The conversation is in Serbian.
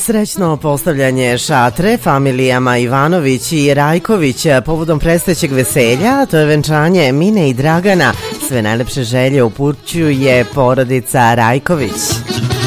Srećno postavljanje šatre familijama Ivanović i Rajković povodom predstojećeg veselja, a to je venčanje Mine i Dragana. Sve najlepše želje upućuje porodica Rajković.